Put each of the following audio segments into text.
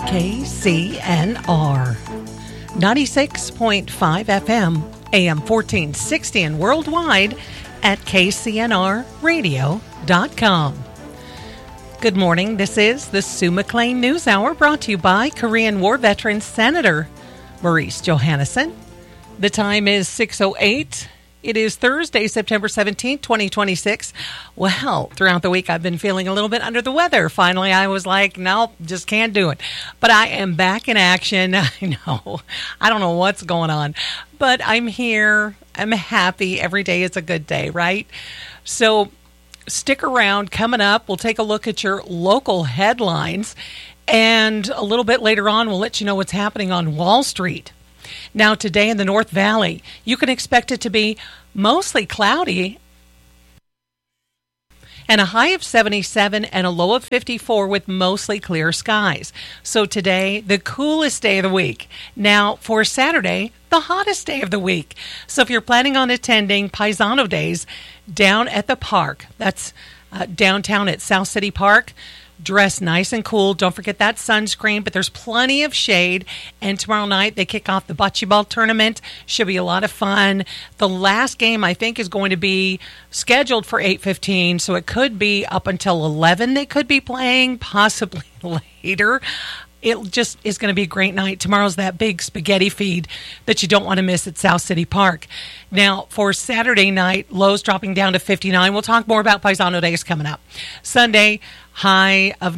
KCNR 96.5 FM, AM 1460, and worldwide at kcnrradio.com. Good morning. This is the Sue McLean News Hour, brought to you by Korean War veteran Senator Maurice Johannesson. The time is 6:08. It is Thursday, September 17th, 2026. Well, throughout the week, I've been feeling a little bit under the weather. Finally, I was like, nope, just can't do it. But I am back in action. I know. I don't know what's going on. But I'm here. I'm happy. Every day is a good day, right? So stick around. Coming up, we'll take a look at your local headlines. And a little bit later on, we'll let you know what's happening on Wall Street. Now, today in the North Valley, you can expect it to be mostly cloudy and a high of 77 and a low of 54 with mostly clear skies. So today, the coolest day of the week. Now, for Saturday, the hottest day of the week. So if you're planning on attending Paisano Days down at the park, that's downtown at South City Park, dress nice and cool. Don't forget that sunscreen, but there's plenty of shade. And tomorrow night, they kick off the bocce ball tournament. Should be a lot of fun. The last game, I think, is going to be scheduled for 8:15, so it could be up until 11 they could be playing, possibly later. It just is going to be a great night. Tomorrow's that big spaghetti feed that you don't want to miss at South City Park. Now, for Saturday night, lows dropping down to 59. We'll talk more about Paisano Days coming up. Sunday, a high of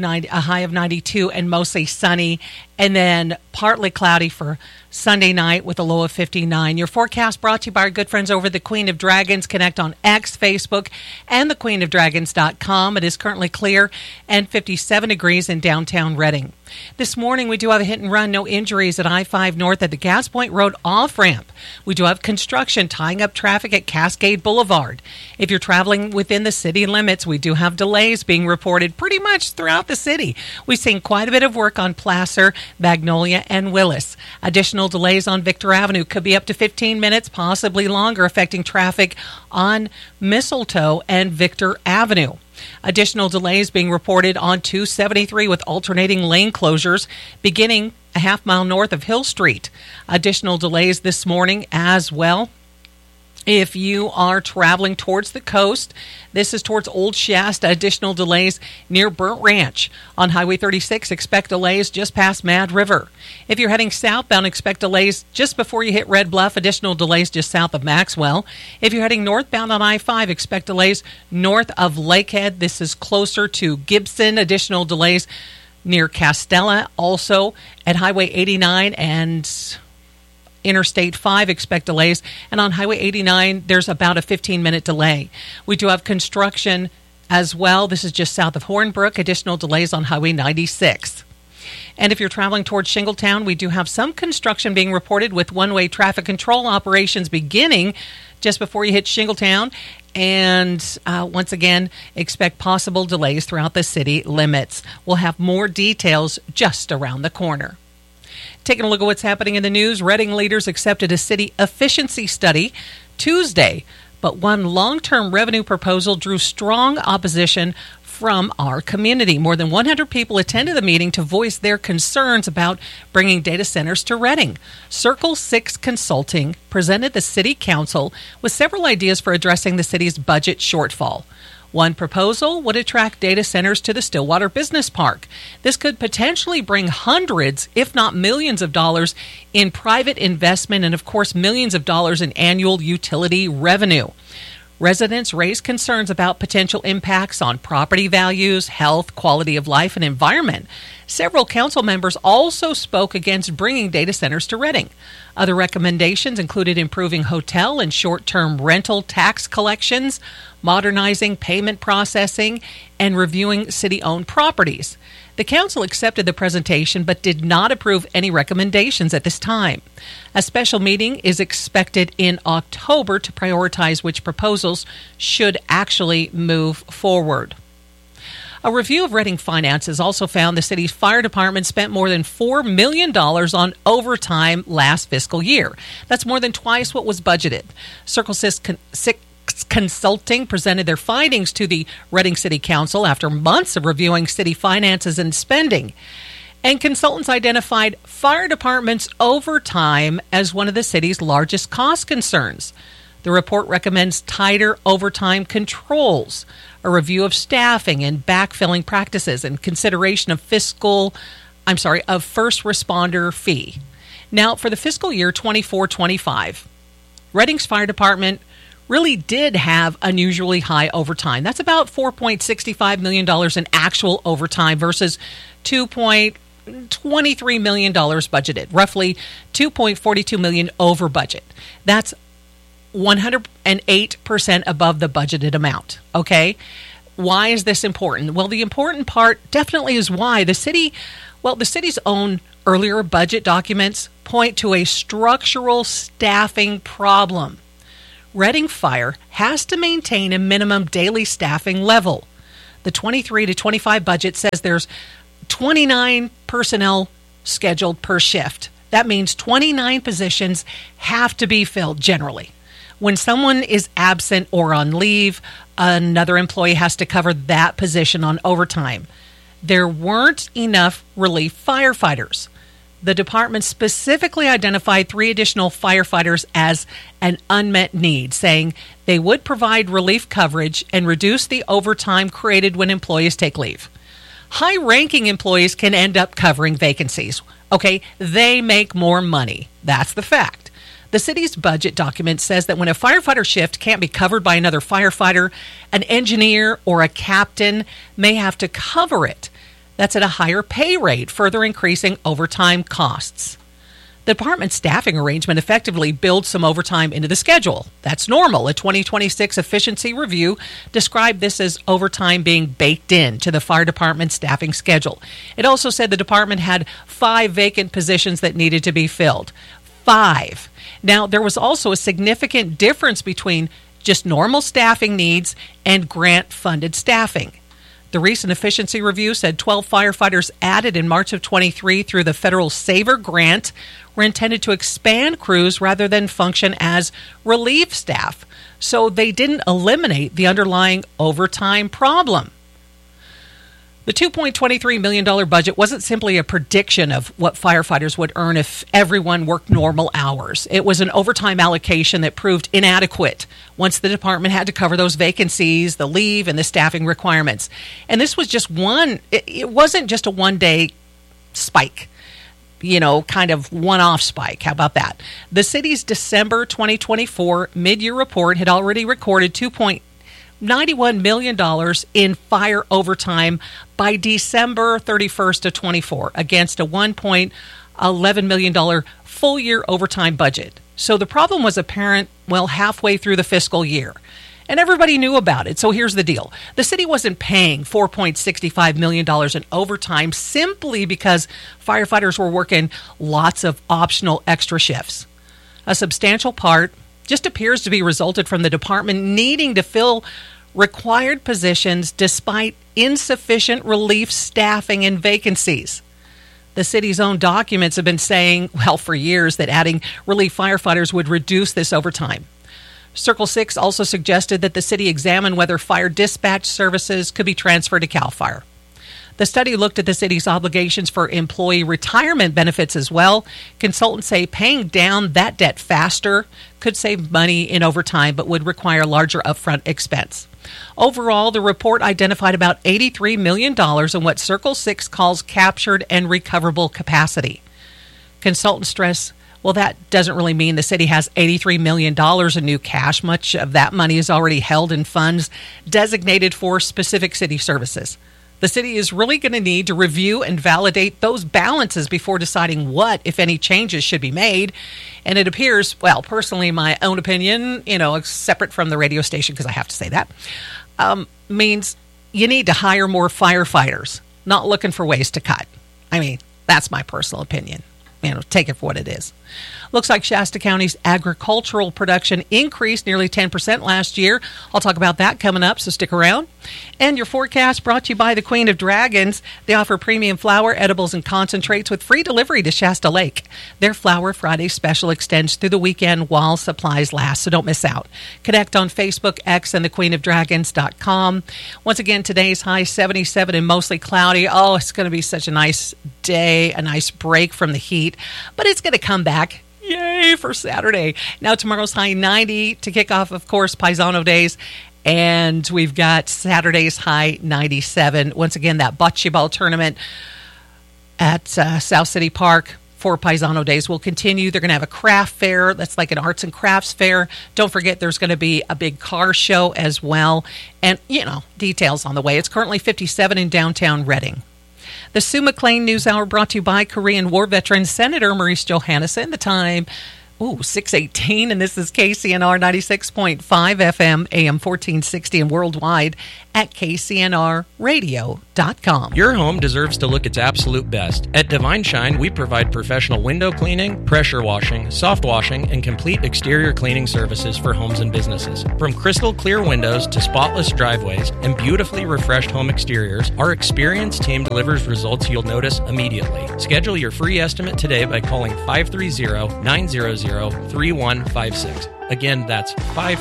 92 and mostly sunny, and then partly cloudy for Sunday night with a low of 59. Your forecast brought to you by our good friends over at the Queen of Dragons. Connect on X, Facebook, and thequeenofdragons.com. It is currently clear and 57 degrees in downtown Reading. This morning, we do have a hit and run, no injuries at I-5 North at the Gas Point Road off-ramp. We do have construction tying up traffic at Cascade Boulevard. If you're traveling within the city limits, we do have delays being reported pretty much throughout the city. We've seen quite a bit of work on Placer, Magnolia, and Willis. Additional delays on Victor Avenue could be up to 15 minutes, possibly longer, affecting traffic on Mistletoe and Victor Avenue. Additional delays being reported on 273 with alternating lane closures beginning a half mile north of Hill Street. Additional delays this morning as well. If you are traveling towards the coast, this is towards Old Shasta. Additional delays near Burnt Ranch. On Highway 36, expect delays just past Mad River. If you're heading southbound, expect delays just before you hit Red Bluff. Additional delays just south of Maxwell. If you're heading northbound on I-5, expect delays north of Lakehead. This is closer to Gibson. Additional delays near Castella. Also at Highway 89 and Interstate 5, expect delays. And on Highway 89, there's about a 15-minute delay. We do have construction as well. This is just south of Hornbrook. Additional delays on Highway 96. And if you're traveling towards Shingletown, we do have some construction being reported with one-way traffic control operations beginning just before you hit Shingletown. And once again, expect possible delays throughout the city limits. We'll have more details just around the corner. Taking a look at what's happening in the news, Reading leaders accepted a city efficiency study Tuesday, but one long-term revenue proposal drew strong opposition from our community. More than 100 people attended the meeting to voice their concerns about bringing data centers to Reading. Circle 6 Consulting presented the city council with several ideas for addressing the city's budget shortfall. One proposal would attract data centers to the Stillwater Business Park. This could potentially bring hundreds, if not millions of dollars in private investment and, of course, millions of dollars in annual utility revenue. Residents raised concerns about potential impacts on property values, health, quality of life, and environment. Several council members also spoke against bringing data centers to Reading. Other recommendations included improving hotel and short-term rental tax collections, modernizing payment processing, and reviewing city-owned properties. The council accepted the presentation but did not approve any recommendations at this time. A special meeting is expected in October to prioritize which proposals should actually move forward. A review of Reading finances also found the city's fire department spent more than $4 million on overtime last fiscal year. That's more than twice what was budgeted. Circle 6 Consulting presented their findings to the Reading City Council after months of reviewing city finances and spending. And consultants identified fire departments' overtime as one of the city's largest cost concerns. The report recommends tighter overtime controls, a review of staffing and backfilling practices, and consideration of first responder fee. Now, for the fiscal year 24-25, Reading's fire department really did have unusually high overtime. That's about $4.65 million in actual overtime versus $2.23 million budgeted, roughly $2.42 million over budget. That's 108% above the budgeted amount, okay? Why is this important? Well, the important part definitely is why the city's own earlier budget documents point to a structural staffing problem. Reading Fire has to maintain a minimum daily staffing level. The 23 to 25 budget says there's 29 personnel scheduled per shift. That means 29 positions have to be filled generally. When someone is absent or on leave, another employee has to cover that position on overtime. There weren't enough relief firefighters. The department specifically identified 3 additional firefighters as an unmet need, saying they would provide relief coverage and reduce the overtime created when employees take leave. High-ranking employees can end up covering vacancies. Okay, they make more money. That's the fact. The city's budget document says that when a firefighter shift can't be covered by another firefighter, an engineer or a captain may have to cover it. That's at a higher pay rate, further increasing overtime costs. The department's staffing arrangement effectively builds some overtime into the schedule. That's normal. A 2026 efficiency review described this as overtime being baked into the fire department's staffing schedule. It also said the department had 5 vacant positions that needed to be filled. 5. Now, there was also a significant difference between just normal staffing needs and grant-funded staffing. The recent efficiency review said 12 firefighters added in March of 23 through the federal SAVER grant were intended to expand crews rather than function as relief staff. So they didn't eliminate the underlying overtime problem. The $2.23 million budget wasn't simply a prediction of what firefighters would earn if everyone worked normal hours. It was an overtime allocation that proved inadequate once the department had to cover those vacancies, the leave, and the staffing requirements. And this was just it wasn't just a one-day spike, kind of one-off spike. How about that? The city's December 2024 mid-year report had already recorded $2.91 million in fire overtime by December 31st of 24 against a $1.11 million full-year overtime budget. So the problem was apparent, halfway through the fiscal year. And everybody knew about it. So here's the deal. The city wasn't paying $4.65 million in overtime simply because firefighters were working lots of optional extra shifts. A substantial part just appears to be resulted from the department needing to fill required positions despite insufficient relief staffing and vacancies. The city's own documents have been saying, for years, that adding relief firefighters would reduce this overtime. Circle 6 also suggested that the city examine whether fire dispatch services could be transferred to CAL FIRE. The study looked at the city's obligations for employee retirement benefits as well. Consultants say paying down that debt faster could save money in overtime, but would require larger upfront expense. Overall, the report identified about $83 million in what Circle 6 calls captured and recoverable capacity. Consultants stress, that doesn't really mean the city has $83 million in new cash. Much of that money is already held in funds designated for specific city services. The city is really going to need to review and validate those balances before deciding what, if any, changes should be made. And it appears, personally, my own opinion, separate from the radio station, because I have to say that, means you need to hire more firefighters, not looking for ways to cut. That's my personal opinion. Take it for what it is. Looks like Shasta County's agricultural production increased nearly 10% last year. I'll talk about that coming up, so stick around. And your forecast brought to you by the Queen of Dragons. They offer premium flour, edibles, and concentrates with free delivery to Shasta Lake. Their Flower Friday special extends through the weekend while supplies last, so don't miss out. Connect on Facebook, X, and thequeenofdragons.com. Once again, today's high 77 and mostly cloudy. Oh, it's going to be such a nice day, a nice break from the heat, but it's going to come back. Yay for Saturday. Now tomorrow's high 90 to kick off, of course, Paisano Days. And we've got Saturday's high 97. Once again, that bocce ball tournament at South City Park for Paisano Days will continue. They're going to have a craft fair. That's like an arts and crafts fair. Don't forget there's going to be a big car show as well. And, details on the way. It's currently 57 in downtown Reading. The Sue McLean News Hour brought to you by Korean War veteran Senator Maurice Johannesson. The time, 6:18, and this is KCNR 96.5 FM, AM 1460, and worldwide at kcnrradio.com. Your home deserves to look its absolute best. At Divine Shine, we provide professional window cleaning, pressure washing, soft washing, and complete exterior cleaning services for homes and businesses. From crystal clear windows to spotless driveways and beautifully refreshed home exteriors, our experienced team delivers results you'll notice immediately. Schedule your free estimate today by calling 530-900-3156. Again, that's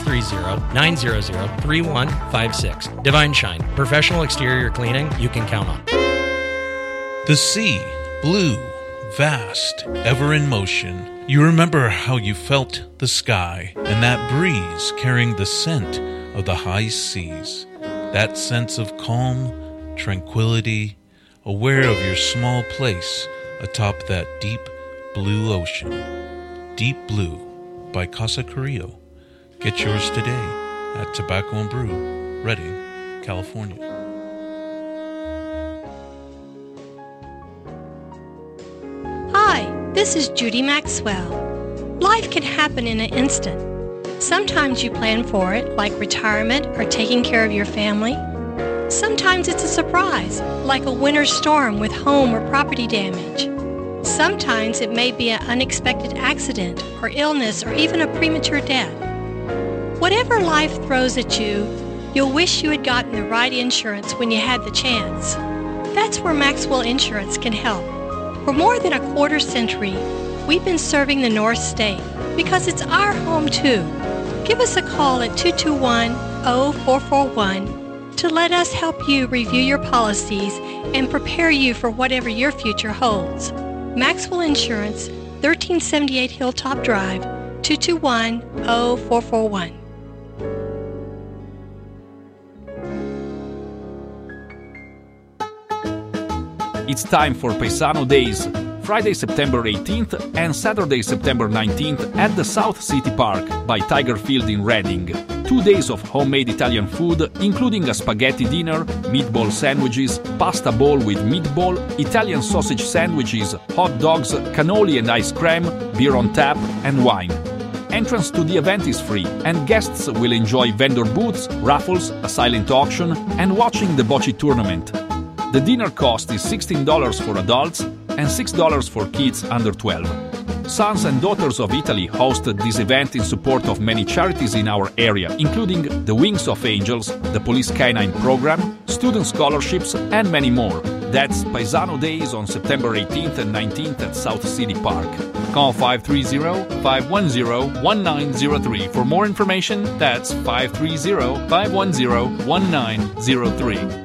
530-900-3156. Divine Shine, professional exterior cleaning you can count on. The sea, blue, vast, ever in motion. You remember how you felt the sky and that breeze carrying the scent of the high seas. That sense of calm, tranquility, aware of your small place atop that deep blue ocean. Deep Blue by Casa Carrillo. Get yours today at Tobacco and Brew, Redding, California. Hi, this is Judy Maxwell. Life can happen in an instant. Sometimes you plan for it, like retirement or taking care of your family. Sometimes it's a surprise, like a winter storm with home or property damage. Sometimes it may be an unexpected accident or illness or even a premature death. Whatever life throws at you, you'll wish you had gotten the right insurance when you had the chance. That's where Maxwell Insurance can help. For more than a quarter century, we've been serving the North State because it's our home too. Give us a call at 221-0441 to let us help you review your policies and prepare you for whatever your future holds. Maxwell Insurance, 1378 Hilltop Drive, 221-0441. It's time for Paisano Days, Friday, September 18th and Saturday, September 19th at the South City Park by Tiger Field in Reading. 2 days of homemade Italian food, including a spaghetti dinner, meatball sandwiches, pasta bowl with meatball, Italian sausage sandwiches, hot dogs, cannoli and ice cream, beer on tap, and wine. Entrance to the event is free, and guests will enjoy vendor booths, raffles, a silent auction, and watching the bocce tournament. The dinner cost is $16 for adults and $6 for kids under 12. Sons and Daughters of Italy hosted this event in support of many charities in our area, including the Wings of Angels, the Police Canine Program, student scholarships, and many more. That's Paisano Days on September 18th and 19th at South City Park. Call 530-510-1903. For more information, that's 530-510-1903.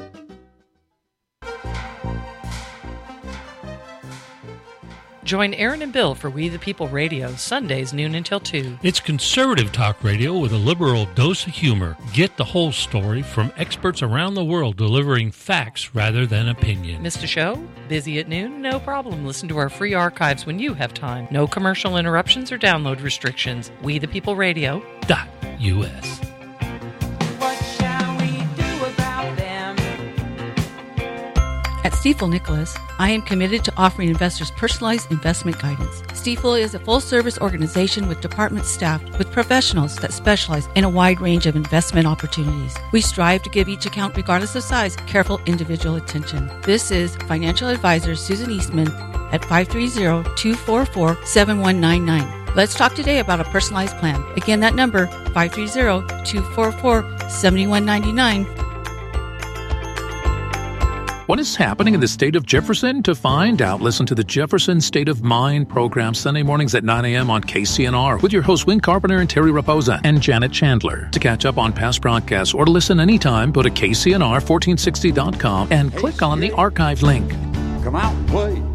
Join Aaron and Bill for We the People Radio, Sundays noon until 2. It's conservative talk radio with a liberal dose of humor. Get the whole story from experts around the world delivering facts rather than opinion. Missed a show? Busy at noon? No problem. Listen to our free archives when you have time. No commercial interruptions or download restrictions. We the People Radio.us. At Stifel Nicholas, I am committed to offering investors personalized investment guidance. Stifel is a full-service organization with departments staffed with professionals that specialize in a wide range of investment opportunities. We strive to give each account, regardless of size, careful individual attention. This is financial advisor Susan Eastman at 530-244-7199. Let's talk today about a personalized plan. Again, that number, 530-244-7199. What is happening in the state of Jefferson? To find out, listen to the Jefferson State of Mind program Sunday mornings at 9 a.m. on KCNR with your hosts Win Carpenter and Terry Raposa and Janet Chandler. To catch up on past broadcasts or to listen anytime, go to KCNR1460.com and click on the archive link. Come out and play.